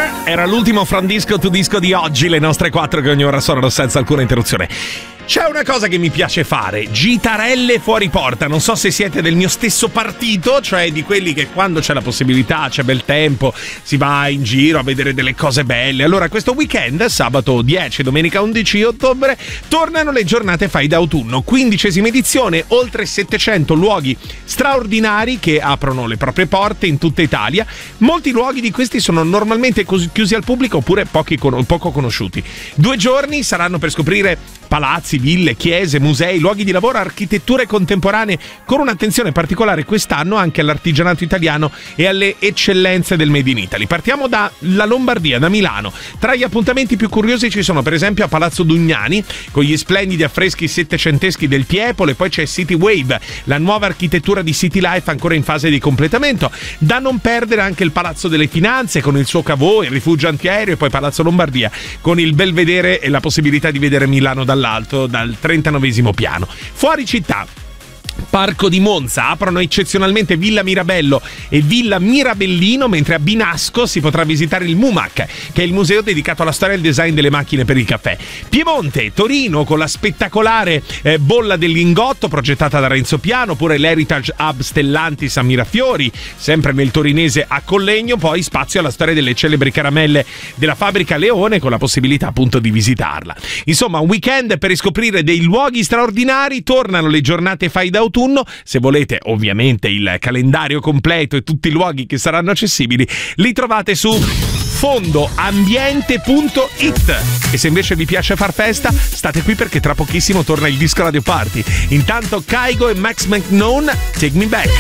Era l'ultimo From Disco to Disco di oggi, le nostre 4 che ogni ora suonano senza alcuna interruzione. C'è una cosa che mi piace fare, gitarelle fuori porta. Non so se siete del mio stesso partito, cioè di quelli che quando c'è la possibilità, c'è bel tempo, si va in giro a vedere delle cose belle. Allora questo weekend, sabato 10 e domenica 11 ottobre, tornano le giornate Fai d'autunno, 15ª edizione, oltre 700 luoghi straordinari che aprono le proprie porte in tutta Italia. Molti luoghi di questi sono normalmente chiusi al pubblico oppure poco conosciuti. 2 giorni saranno per scoprire palazzi, ville, chiese, musei, luoghi di lavoro, architetture contemporanee, con un'attenzione particolare quest'anno anche all'artigianato italiano e alle eccellenze del Made in Italy. Partiamo dalla Lombardia, da Milano. Tra gli appuntamenti più curiosi ci sono per esempio a Palazzo Dugnani, con gli splendidi affreschi settecenteschi del Tiepolo, e poi c'è City Wave, la nuova architettura di City Life ancora in fase di completamento. Da non perdere anche il Palazzo delle Finanze con il suo cavò, il rifugio antiaereo, e poi Palazzo Lombardia con il belvedere e la possibilità di vedere Milano dall'alto, dal 39° piano. Fuori città, Parco di Monza, aprono eccezionalmente Villa Mirabello e Villa Mirabellino, mentre a Binasco si potrà visitare il MUMAC, che è il museo dedicato alla storia e al design delle macchine per il caffè. Piemonte, Torino, con la spettacolare bolla del lingotto progettata da Renzo Piano, oppure l'Heritage Hub Stellantis a Mirafiori, sempre nel torinese a Collegno. Poi spazio alla storia delle celebri caramelle della fabbrica Leone, con la possibilità appunto di visitarla. Insomma, un weekend per riscoprire dei luoghi straordinari. Tornano le giornate Fai d'autunno. Se volete ovviamente il calendario completo e tutti i luoghi che saranno accessibili li trovate su fondoambiente.it. E se invece vi piace far festa, state qui perché tra pochissimo torna il Disco Radio Party. Intanto Kygo e Max McKnown, Take Me Back.